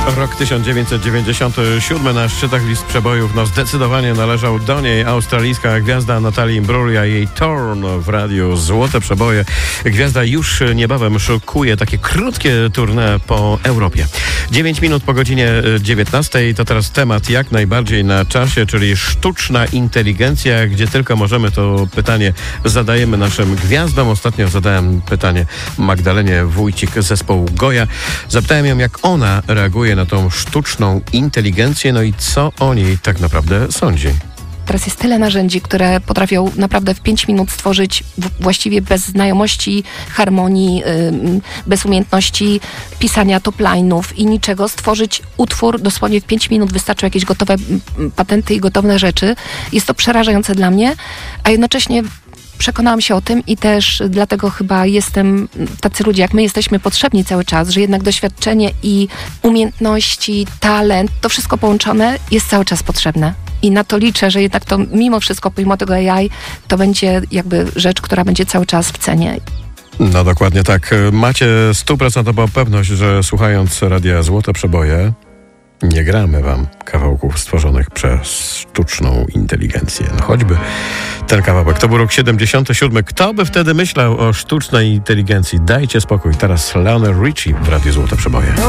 Rok 1997 na szczytach list przebojów, zdecydowanie należał do niej. Australijska gwiazda Natalie Imbruglia, jej Torn w radiu Złote Przeboje. Gwiazda już niebawem szykuje takie krótkie tournée po Europie. 9 minut po godzinie 19. To teraz temat jak najbardziej na czasie, czyli sztuczna inteligencja. Gdzie tylko możemy, to pytanie zadajemy naszym gwiazdom. Ostatnio zadałem pytanie Magdalenie Wójcik z zespołu Goja. Zapytałem ją, jak ona reaguje na tą sztuczną inteligencję, no i co o niej tak naprawdę sądzi. Teraz jest tyle narzędzi, które potrafią naprawdę w 5 minut stworzyć właściwie bez znajomości harmonii, bez umiejętności pisania top-line'ów i niczego, stworzyć utwór dosłownie w 5 minut. Wystarczą jakieś gotowe patenty i gotowe rzeczy. Jest to przerażające dla mnie, a jednocześnie przekonałam się o tym i też dlatego chyba tacy ludzie jak my jesteśmy potrzebni cały czas, że jednak doświadczenie i umiejętności, talent, to wszystko połączone jest cały czas potrzebne. I na to liczę, że jednak to mimo wszystko, pomimo tego AI, to będzie jakby rzecz, która będzie cały czas w cenie. No dokładnie tak. Macie 100% pewność, że słuchając Radia Złote Przeboje nie gramy wam kawałków stworzonych przez sztuczną inteligencję. No choćby ten kawałek. To był rok 77. Kto by wtedy myślał o sztucznej inteligencji? Dajcie spokój. Teraz Lionel Richie w Radiu Złote Przeboje.